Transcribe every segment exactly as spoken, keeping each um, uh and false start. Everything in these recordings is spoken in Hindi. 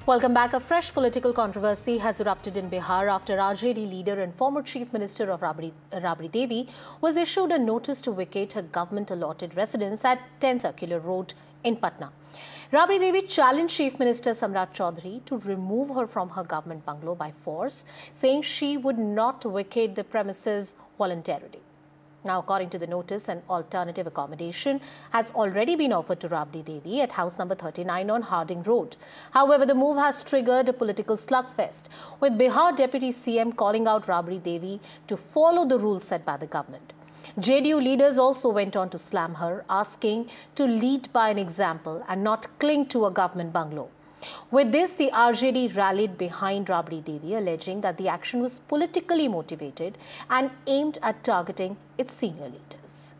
Welcome back. A fresh political controversy has erupted in Bihar after R J D leader and former Chief Minister of Rabri, Rabri Devi was issued a notice to vacate her government-allotted residence at ten Circular Road in Patna. Rabri Devi challenged Chief Minister Samrat Chaudhary to remove her from her government bungalow by force, saying she would not vacate the premises voluntarily. Now, according to the notice, an alternative accommodation has already been offered to Rabri Devi at house number thirty-nine on Harding Road. However, the move has triggered a political slugfest, with Bihar Deputy C M calling out Rabri Devi to follow the rules set by the government. J D U leaders also went on to slam her, asking to lead by an example and not cling to a government bungalow. With this, the R J D rallied behind Rabri Devi, alleging that the action was politically motivated and aimed at targeting its senior leaders.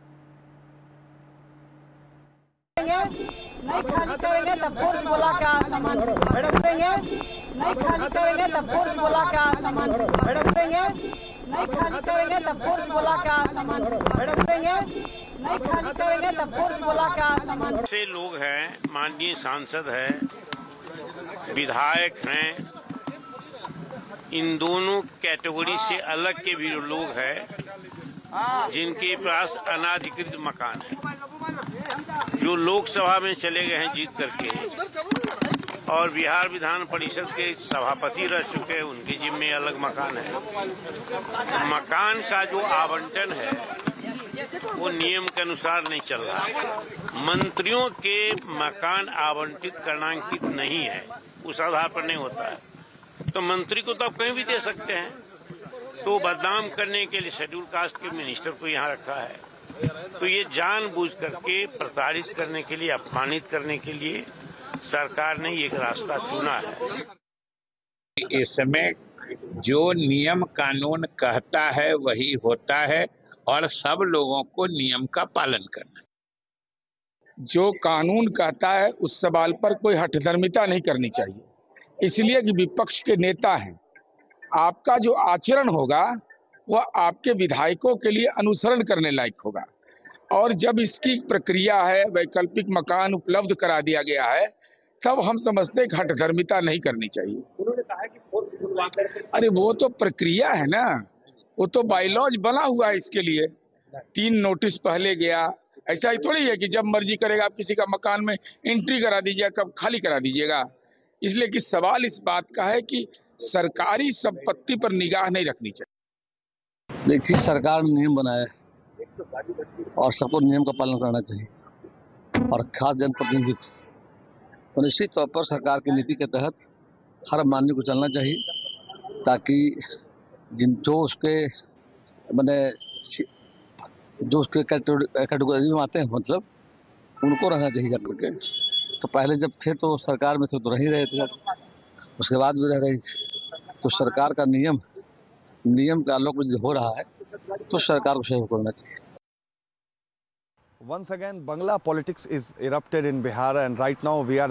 नहीं खाली करेंगे तब फोर्स बोला का सामान करेंगे नहीं खाली करेंगे तब फोर्स बोला का सामान करेंगे नहीं खाली करेंगे तब फोर्स बोला का सामान करेंगे नहीं खाली करेंगे तब फोर्स बोला का सामान से लोग हैं, माननीय सांसद हैं, विधायक हैं, इन दोनों कैटेगरी से अलग के भी लोग हैं जिनके पास अनाधिकृत मकान है, जो लोकसभा में चले गए हैं जीत करके और बिहार विधान परिषद के सभापति रह चुके हैं, उनके जिम्मे अलग मकान है। मकान का जो आवंटन है वो नियम के अनुसार नहीं चल रहा है। मंत्रियों के मकान आवंटित करनांकित नहीं है, उस आधार पर नहीं होता है, तो मंत्री को तो आप कहीं भी दे सकते हैं। तो बदनाम करने के लिए शेड्यूल कास्ट के मिनिस्टर को यहाँ रखा है, तो ये जानबूझ करके प्रताड़ित करने के लिए, अपमानित करने के लिए सरकार ने एक रास्ता चुना है। इसमें जो नियम कानून कहता है वही होता है और सब लोगों को नियम का पालन करना। जो कानून कहता है उस सवाल पर कोई हठधर्मिता नहीं करनी चाहिए, इसलिए कि विपक्ष के नेता हैं। आपका जो आचरण होगा वह आपके विधायकों के लिए अनुसरण करने लायक होगा, और जब इसकी प्रक्रिया है, वैकल्पिक मकान उपलब्ध करा दिया गया है, तब हम समझते हैं कि हठधर्मिता नहीं करनी चाहिए। उन्होंने कहा कि अरे वो तो प्रक्रिया है ना, वो तो बायलॉज बना हुआ है इसके लिए। तीन नोटिस पहले गया, ऐसा ही थोड़ी है कि जब मर्जी करेगा आप किसी का मकान में एंट्री करा दीजिएगा, कब खाली करा दीजिएगा। इसलिए कि सवाल इस बात का है कि सरकारी संपत्ति पर निगाह नहीं रखनी चाहिए। देखिए, सरकार ने नियम बनाया है और सबको नियम का पालन करना चाहिए, और खास जनप्रतिनिधि तो निश्चित तौर पर सरकार की नीति के तहत हर माननीय को चलना चाहिए, ताकि जिन जो उसके मैंने जो उसके कैटेगरी में आते हैं, मतलब उनको रहना चाहिए जाकर के। तो पहले जब थे तो सरकार में थे तो रह ही रहे थे, उसके बाद भी रह रही थी। तो सरकार का नियम नियम का आलोक में हो रहा है तो सरकार को सहयोग करना चाहिए। Once again, Bangla politics is erupted in Bihar, and right now we are